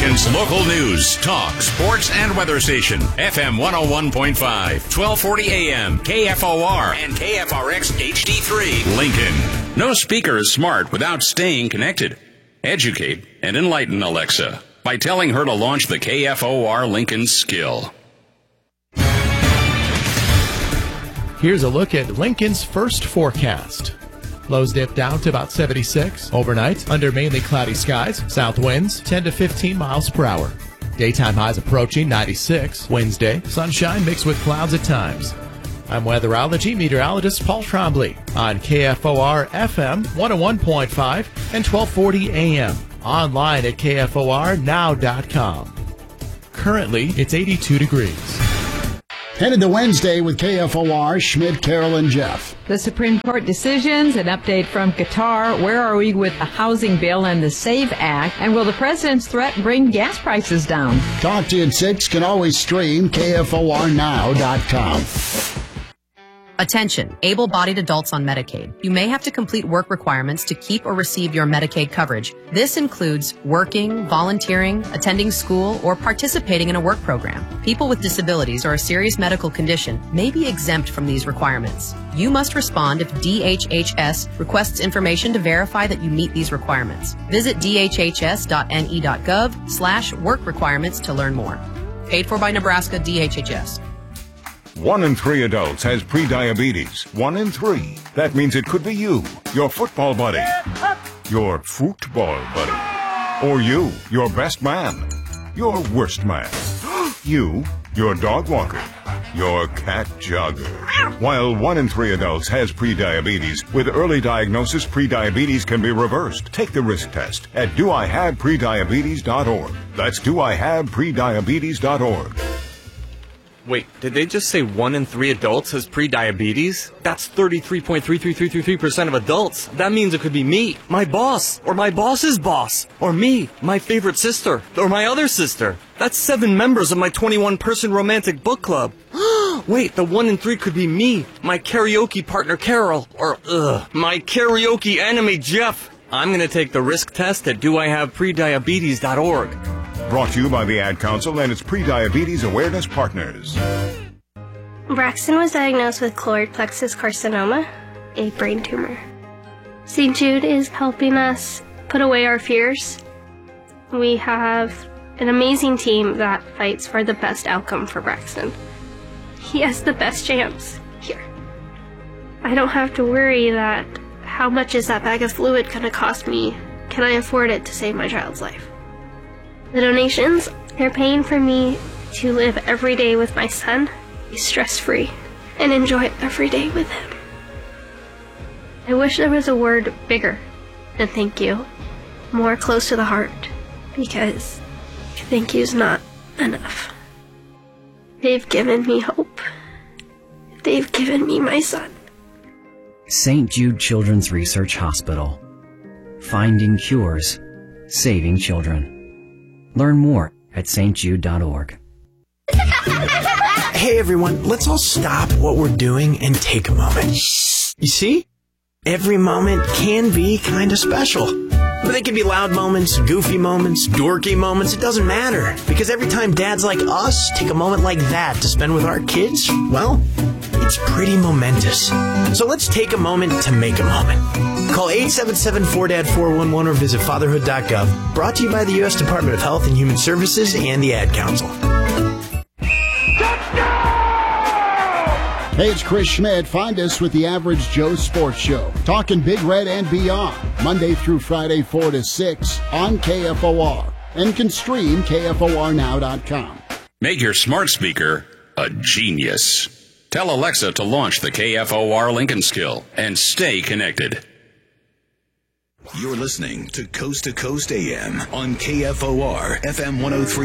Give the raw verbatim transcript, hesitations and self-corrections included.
Lincoln's local news, talk, sports, and weather station. F M one oh one point five, twelve forty A M, K F O R, and K F R X H D three. Lincoln. No speaker is smart without staying connected. Educate and enlighten Alexa by telling her to launch the K F O R Lincoln skill. Here's a look at Lincoln's first forecast. Lows dip down to about seventy-six. Overnight, under mainly cloudy skies. South winds, ten to fifteen miles per hour. Daytime highs approaching ninety-six. Wednesday, sunshine mixed with clouds at times. I'm weatherology meteorologist Paul Trombley on K F O R F M one oh one point five and twelve forty A M. Online at K F O R now dot com. Currently, it's eighty-two degrees. Headed to Wednesday with K F O R, Schmidt, Carol, and Jeff. The Supreme Court decisions, an update from Qatar. Where are we with the housing bill and the SAVE Act? And will the president's threat bring gas prices down? Talk to you at six can always stream K F O R now dot com. Attention, able-bodied adults on Medicaid. You may have to complete work requirements to keep or receive your Medicaid coverage. This includes working, volunteering, attending school, or participating in a work program. People with disabilities or a serious medical condition may be exempt from these requirements. You must respond if D H H S requests information to verify that you meet these requirements. Visit D H H S dot N E dot gov slash work requirements to learn more. Paid for by Nebraska D H H S. One in three adults has prediabetes. One in three. That means it could be you, your football buddy, your football buddy, or you, your best man, your worst man, you, your dog walker, your cat jogger. While one in three adults has prediabetes, with early diagnosis, prediabetes can be reversed. Take the risk test at do I have prediabetes dot org. That's do I have prediabetes dot org. Wait, did they just say one in three adults has prediabetes? That's thirty-three point three three three three three percent of adults. That means it could be me, my boss, or my boss's boss, or me, my favorite sister, or my other sister. That's seven members of my twenty-one person romantic book club. Wait, the one in three could be me, my karaoke partner Carol, or ugh, my karaoke enemy Jeff. I'm going to take the risk test at do I have prediabetes dot org. Brought to you by the Ad Council and its Prediabetes Awareness Partners. Braxton was diagnosed with choroid plexus carcinoma, a brain tumor. Saint Jude is helping us put away our fears. We have an amazing team that fights for the best outcome for Braxton. He has the best chance here. I don't have to worry that how much is that bag of fluid going to cost me? Can I afford it to save my child's life? The donations, they're paying for me to live every day with my son, be stress-free, and enjoy every day with him. I wish there was a word bigger than thank you, more close to the heart, because thank you's not enough. They've given me hope. They've given me my son. Saint Jude Children's Research Hospital. Finding cures, saving children. Learn more at Saint Jude dot org. Hey everyone, let's all stop what we're doing and take a moment. You see? Every moment can be kind of special. But they can be loud moments, goofy moments, dorky moments, it doesn't matter. Because every time dads like us take a moment like that to spend with our kids, well, it's pretty momentous. So let's take a moment to make a moment. Call eight seven seven four D A D four one one or visit fatherhood dot gov. Brought to you by the U S Department of Health and Human Services and the Ad Council. Hey, it's Chris Schmidt. Find us with the Average Joe Sports Show. Talking Big Red and beyond. Monday through Friday, four to six on K F O R. And can stream K F O R now dot com. Make your smart speaker a genius. Tell Alexa to launch the K F O R Lincoln skill and stay connected. You're listening to Coast to Coast A M on K F O R F M one oh three.